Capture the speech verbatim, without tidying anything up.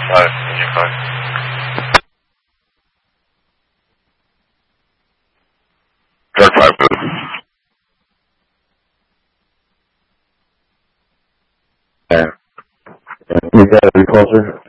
Alright, you're fine. Drug five booth. Yeah. You gotta be closer.